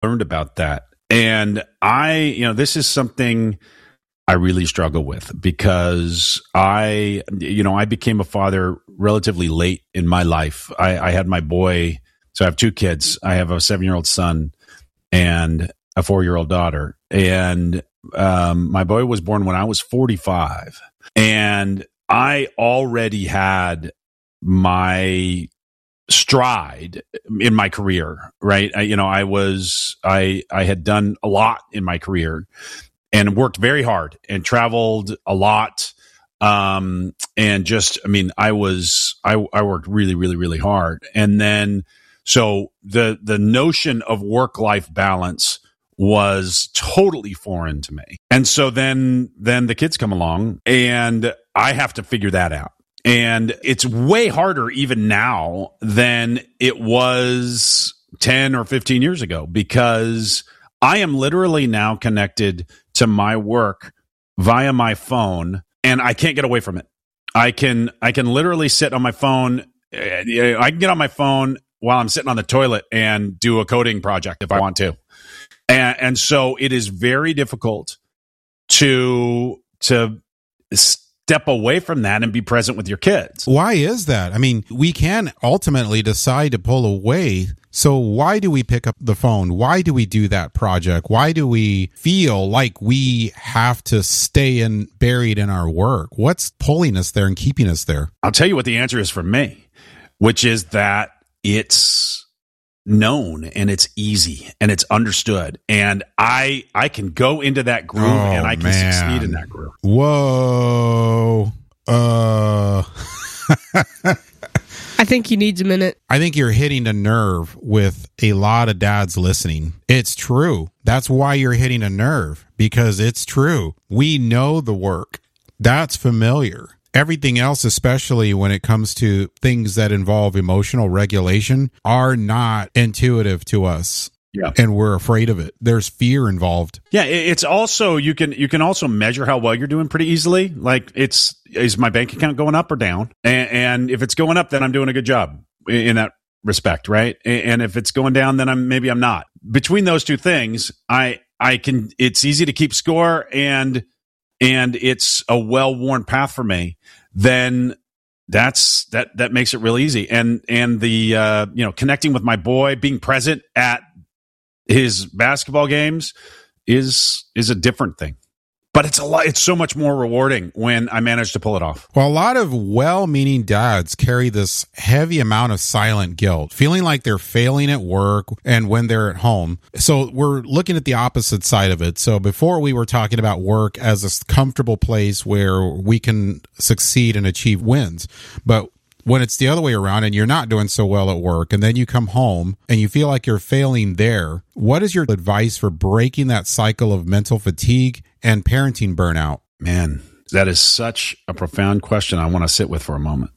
learned about that. And this is something I really struggle with because I became a father relatively late in my life. I had my boy. So I have two kids. I have a 7-year-old son and a 4-year-old daughter. And my boy was born when I was 45. And I already had my stride in my career, right? I had done a lot in my career and worked very hard and traveled a lot. I worked really, really, really hard. And then, so the notion of work-life balance was totally foreign to me. And so then the kids come along and I have to figure that out. And it's way harder even now than it was 10 or 15 years ago because I am literally now connected to my work via my phone and I can't get away from it. I can literally sit on my phone. I can get on my phone while I'm sitting on the toilet and do a coding project if I want to. And so it is very difficult to step away from that and be present with your kids. Why is that? I mean, we can ultimately decide to pull away. So why do we pick up the phone? Why do we do that project? Why do we feel like we have to stay buried in our work? What's pulling us there and keeping us there? I'll tell you what the answer is for me, which is that it's known and it's easy and it's understood. And I can go into that groove and I can succeed in that groove. Whoa. I think he needs a minute. I think you're hitting a nerve with a lot of dads listening. It's true. That's why you're hitting a nerve, because it's true. We know the work. That's familiar. Everything else, especially when it comes to things that involve emotional regulation, are not intuitive to us. Yeah. And we're afraid of it. There's fear involved. Yeah, it's also you can also measure how well you're doing pretty easily. Like, is my bank account going up or down? And if it's going up, then I'm doing a good job in that respect, right? And if it's going down, then I'm not. Between those two things, it's easy to keep score and it's a well-worn path for me. Then that makes it real easy. And the connecting with my boy, being present at his basketball games is a different thing. But it's so much more rewarding when I manage to pull it off. Well, a lot of well-meaning dads carry this heavy amount of silent guilt, feeling like they're failing at work and when they're at home. So we're looking at the opposite side of it. So before we were talking about work as a comfortable place where we can succeed and achieve wins. But when it's the other way around and you're not doing so well at work and then you come home and you feel like you're failing there, what is your advice for breaking that cycle of mental fatigue and parenting burnout? Man, that is such a profound question I want to sit with for a moment.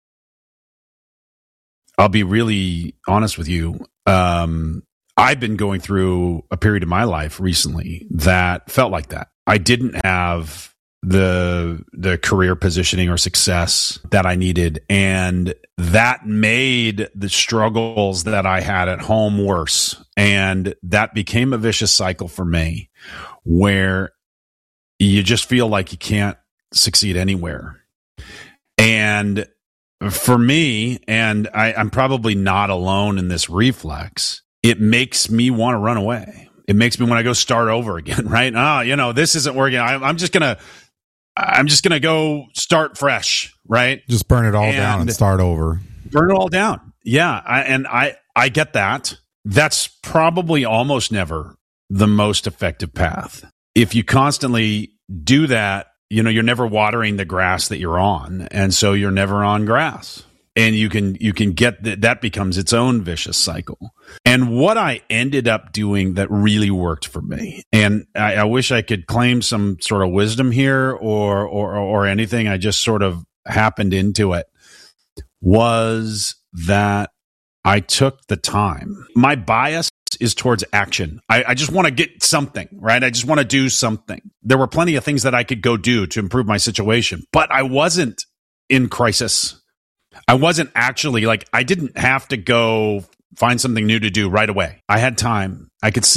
I'll be really honest with you. I've been going through a period of my life recently that felt like that. I didn't have the career positioning or success that I needed, and that made the struggles that I had at home worse. And that became a vicious cycle for me where you just feel like you can't succeed anywhere. And for me, and I'm probably not alone in this reflex, it makes me want to run away. It makes me want to go start over again, right? This isn't working. I'm just going to go start fresh, right? Just burn it all down and start over. Burn it all down. Yeah. I get that. That's probably almost never the most effective path. If you constantly do that, you're never watering the grass that you're on. And so you're never on grass. And you can get that becomes its own vicious cycle. And what I ended up doing that really worked for me, and I wish I could claim some sort of wisdom here or anything, I just sort of happened into it, was that I took the time. My bias is towards action. I just want to get something, right? I just want to do something. There were plenty of things that I could go do to improve my situation, but I wasn't in crisis. I wasn't actually I didn't have to go find something new to do right away. I had time. I could sit